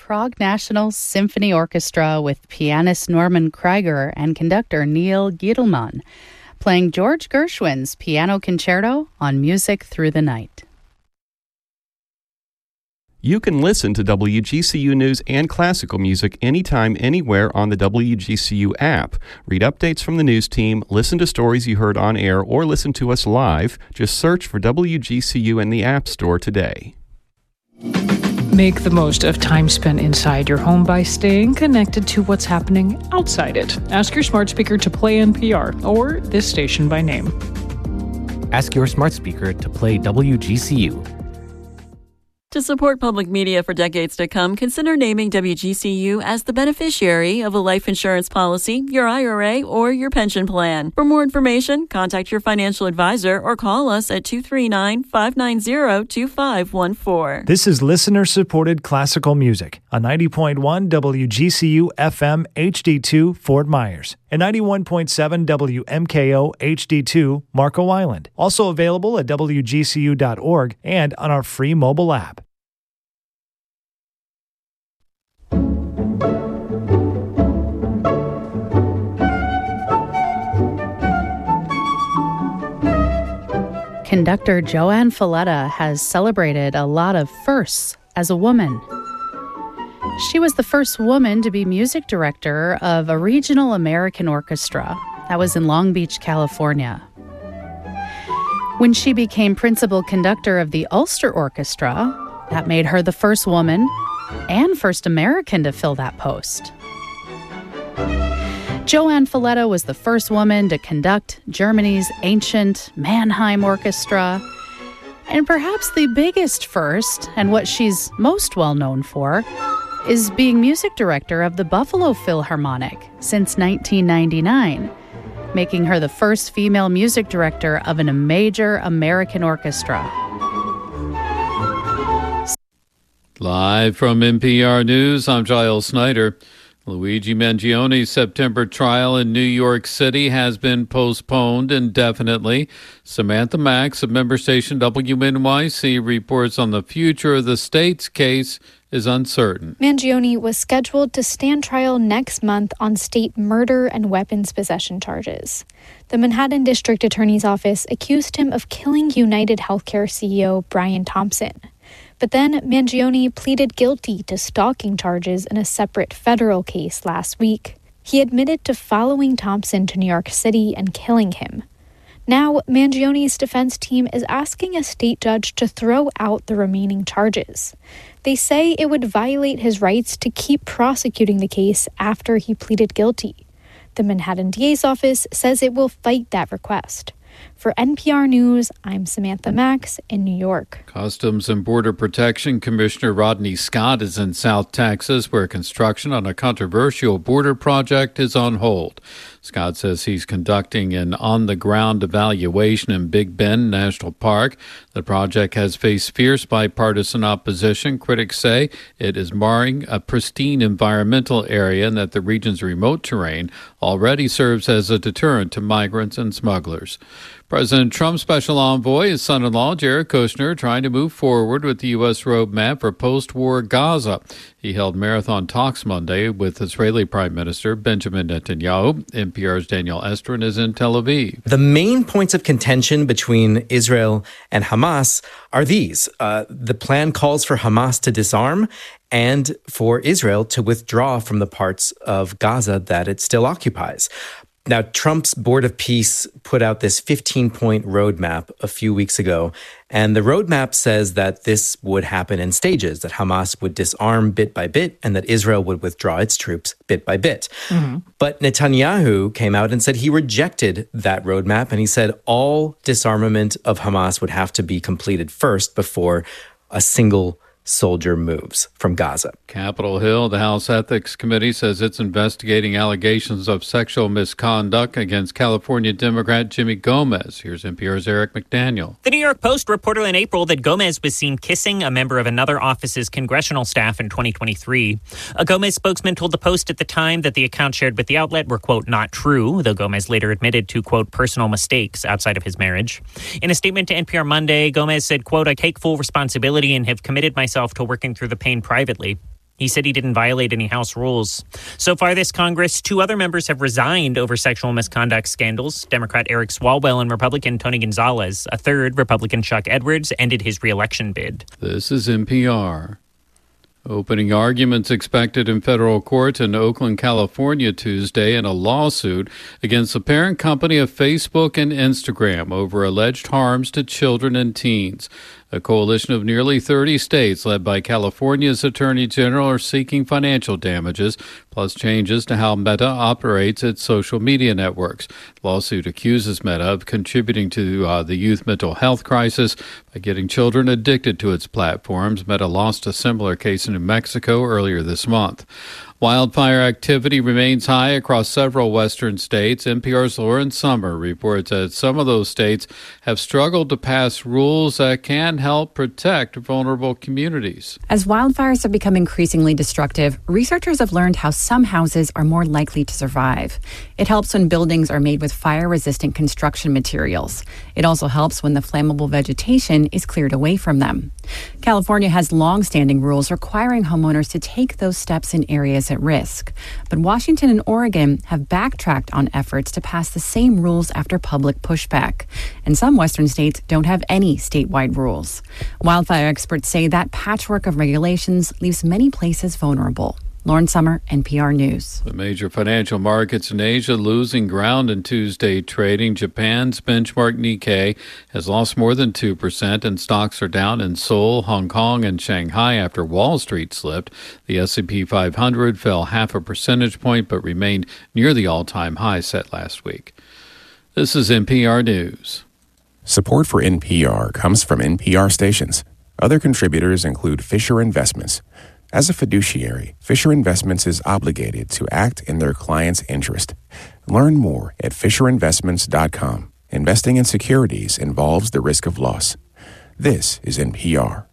Prague National Symphony Orchestra with pianist Norman Krieger and conductor Neil Giedelman, playing George Gershwin's Piano Concerto on Music Through the Night. You can listen to WGCU News and classical music anytime, anywhere on the WGCU app. Read updates from the news team, listen to stories you heard on air, or listen to us live. Just search for WGCU in the App Store today. Make the most of time spent inside your home by staying connected to what's happening outside it. Ask your smart speaker to play NPR or this station by name. Ask your smart speaker to play WGCU. To support public media for decades to come, consider naming WGCU as the beneficiary of a life insurance policy, your IRA, or your pension plan. For more information, contact your financial advisor or call us at 239-590-2514. This is listener-supported classical music on 90.1 WGCU FM HD2 Fort Myers and 91.7 WMKO HD2 Marco Island. Also available at WGCU.org and on our free mobile app. Conductor Joanne Falletta has celebrated a lot of firsts as a woman. She was the first woman to be music director of a regional American orchestra that was in Long Beach, California. When she became principal conductor of the Ulster Orchestra, that made her the first woman and first American to fill that post. Joanne Falletta was the first woman to conduct Germany's ancient Mannheim Orchestra, and perhaps the biggest first, and what she's most well known for, is being music director of the Buffalo Philharmonic since 1999, making her the first female music director of a major American orchestra. Live from NPR News, I'm Giles Snyder. Luigi Mangione's September trial in New York City has been postponed indefinitely. Samantha Max of member station WNYC reports on the future of the state's case is uncertain. Mangione was scheduled to stand trial next month on state murder and weapons possession charges. The Manhattan District Attorney's Office accused him of killing United Healthcare CEO Brian Thompson. But then Mangione pleaded guilty to stalking charges in a separate federal case last week. He admitted to following Thompson to New York City and killing him. Now, Mangione's defense team is asking a state judge to throw out the remaining charges. They say it would violate his rights to keep prosecuting the case after he pleaded guilty. The Manhattan DA's office says it will fight that request. For NPR News, I'm Samantha Max in New York. Customs and Border Protection Commissioner Rodney Scott is in South Texas, where construction on a controversial border project is on hold. Scott says he's conducting an on-the-ground evaluation in Big Bend National Park. The project has faced fierce bipartisan opposition. Critics say it is marring a pristine environmental area and that the region's remote terrain already serves as a deterrent to migrants and smugglers. President Trump's special envoy, his son-in-law, Jared Kushner, trying to move forward with the U.S. roadmap for post-war Gaza. He held marathon talks Monday with Israeli Prime Minister Benjamin Netanyahu. NPR's Daniel Estrin is in Tel Aviv. The main points of contention between Israel and Hamas are these. The plan calls for Hamas to disarm and for Israel to withdraw from the parts of Gaza that it still occupies. Now, Trump's Board of Peace put out this 15-point roadmap a few weeks ago, and the roadmap says that this would happen in stages, that Hamas would disarm bit by bit, and that Israel would withdraw its troops bit by bit. Mm-hmm. But Netanyahu came out and said he rejected that roadmap, and he said all disarmament of Hamas would have to be completed first before a single soldier moves from Gaza. Capitol Hill, the House Ethics Committee says it's investigating allegations of sexual misconduct against California Democrat Jimmy Gomez. Here's NPR's Eric McDaniel. The New York Post reported in April that Gomez was seen kissing a member of another office's congressional staff in 2023. A Gomez spokesman told the Post at the time that the accounts shared with the outlet were, quote, not true, though Gomez later admitted to, quote, personal mistakes outside of his marriage. In a statement to NPR Monday, Gomez said, quote, I take full responsibility and have committed myself to working through the pain privately. He said he didn't violate any House rules. So far this Congress, 2 other members have resigned over sexual misconduct scandals. Democrat Eric Swalwell and Republican Tony Gonzalez. A third, Republican Chuck Edwards, ended his re-election bid. This is NPR. Opening arguments expected in federal court in Oakland, California Tuesday in a lawsuit against the parent company of Facebook and Instagram over alleged harms to children and teens. A coalition of nearly 30 states led by California's Attorney General are seeking financial damages, plus changes to how Meta operates its social media networks. The lawsuit accuses Meta of contributing to the youth mental health crisis by getting children addicted to its platforms. Meta lost a similar case in New Mexico earlier this month. Wildfire activity remains high across several western states. NPR's Lauren Sommer reports that some of those states have struggled to pass rules that can help protect vulnerable communities. As wildfires have become increasingly destructive, researchers have learned how some houses are more likely to survive. It helps when buildings are made with fire-resistant construction materials. It also helps when the flammable vegetation is cleared away from them. California has long-standing rules requiring homeowners to take those steps in areas at risk. But Washington and Oregon have backtracked on efforts to pass the same rules after public pushback. And some western states don't have any statewide rules. Wildfire experts say that patchwork of regulations leaves many places vulnerable. Lauren Sommer, NPR News. The major financial markets in Asia losing ground in Tuesday trading. Japan's benchmark Nikkei has lost more than 2%, and stocks are down in Seoul, Hong Kong, and Shanghai after Wall Street slipped. The S&P 500 fell 0.5 percentage point, but remained near the all-time high set last week. This is NPR News. Support for NPR comes from NPR stations. Other contributors include Fisher Investments. As a fiduciary, Fisher Investments is obligated to act in their client's interest. Learn more at FisherInvestments.com. Investing in securities involves the risk of loss. This is NPR.